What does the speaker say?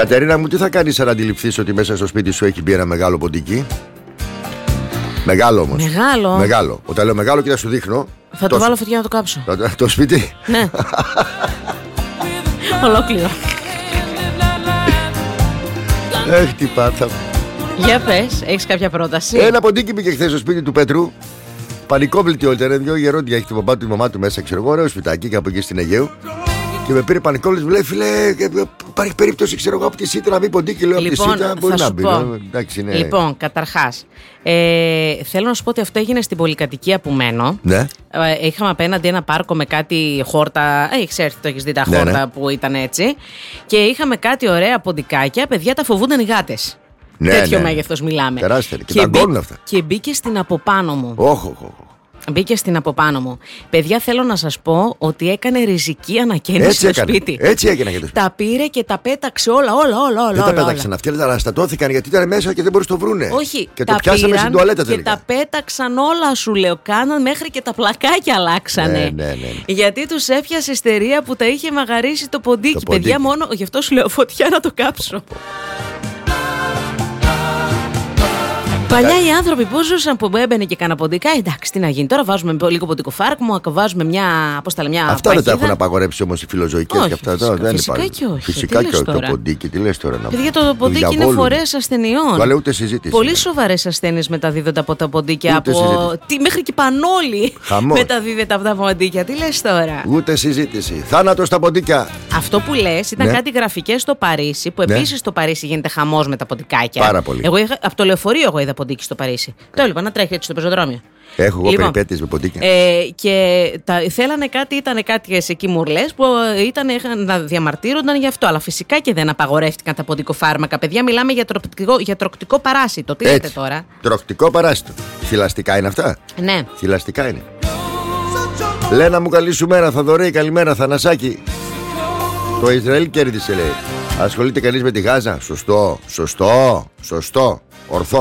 Κατερίνα μου, τι θα κάνεις αν αντιληφθείς ότι μέσα στο σπίτι σου έχει μπει ένα μεγάλο ποντίκι? Μεγάλο όμως. Μεγάλο. Όταν λέω μεγάλο, και θα σου δείχνω. Θα το βάλω φωτιά να το κάψω. Το σπίτι. Ναι. Ολόκληρο. Τι πάτα. Για πες, έχεις κάποια πρόταση? Ένα ποντίκι μπήκε χθες στο σπίτι του Πέτρου. Πανικόβλητη όλη. Ήταν δύο γερόντια. Έχει την παπά του, τη μαμά του μέσα, ξέρω εγώ, ωραίο σπιτάκι κάπου εκεί στην Αιγαίου. Και με πήρε πανικόβλητη, μου λέει, φίλε, υπάρχει περίπτωση, ξέρω εγώ, από τη ΣΥΤΑ να μπει ποντίκι. Λέω, Λοιπόν, από τη ΣΥΤΑ μπορεί να μπει. Ναι. Λοιπόν, καταρχάς, θέλω να σου πω ότι αυτό έγινε στην πολυκατοικία που μένω. Ναι. Είχαμε απέναντι ένα πάρκο με κάτι χόρτα. Έχεις έρθει, το έχεις δει τα χόρτα, ναι, που ήταν έτσι. Και είχαμε κάτι ωραία ποντικάκια. Παιδιά, τα φοβούνταν οι γάτες. Ναι, τέτοιο μέγεθος μιλάμε. Τεράστια. Και τα αγκώνουν αυτά. Και μπήκε στην από πάνω μου. Μπήκε στην από πάνω μου. Παιδιά, θέλω να σας πω ότι έκανε ριζική ανακαίνιση στο σπίτι. Έτσι έκανε και το σπίτι. Τα πήρε και τα πέταξε όλα. Δεν τα πέταξαν αυτοί, αλλά αναστατώθηκαν γιατί ήταν μέσα και δεν μπορούσαν να το βρούνε. Όχι, και το πιάσαμε στην τουαλέτα τελικά. Και τα πέταξαν όλα, σου λέω. Κάναν μέχρι και τα πλακάκια αλλάξανε. Ναι. Γιατί τους έπιασε ιστερία που τα είχε μαγαρίσει το ποντίκι. Παιδιά, μόνο γι' αυτό σου λέω φωτιά να το κάψω. Παλιά οι άνθρωποι που ζούσαν που έμπαινε και κάνα ποντικά, εντάξει, τι να γίνει. Τώρα βάζουμε λίγο ποντικοφάρμακο, βάζουμε μια. Αυτά δεν τα έχουν απαγορέψει όμως οι φιλοζωικές και αυτά. Φυσικά και όχι. Φυσικά και όχι. Το ποντίκι, τι λες τώρα? Παιδιά, το ποντίκι είναι φορέας ασθενειών. Βάλε ούτε συζήτηση. Πολύ σοβαρές ασθένειες μεταδίδονται από τα ποντίκια. Μέχρι και πανόλη μεταδίδεται από τα ποντίκια. Τι λες τώρα? Ούτε συζήτηση. Θάνατο στα ποντίκια. Αυτό που λες ήταν κάτι γραφικές στο Παρίσι, που επίσης στο Παρίσι γίνεται χαμός με τα ποντικάκια. Πάρα πολύ. Από το λεωφορείο εγώ είδα ποντίκι στο Παρίσι. Το έλειπα να τρέχει έτσι στο πεζοδρόμιο. Έχω εγώ περιπέτειες με ποντίκια. Και θέλανε κάτι, ήταν κάτι εκεί μουρλές που να διαμαρτύρονταν γι' αυτό. Αλλά φυσικά και δεν απαγορεύτηκαν τα ποντικοφάρμακα. Παιδιά, μιλάμε για τροκτικό παράσιτο. Τι λέτε τώρα? Τροκτικό παράσιτο. Θηλαστικά είναι αυτά? Ναι. Θηλαστικά είναι. Λένα μου, καλή σου μέρα, Θαδωρή, καλημέρα, Θανασάκη. Το Ισραήλ κέρδισε, λέει. Ασχολείται κανείς με τη Γάζα? Σωστό. Ορθό.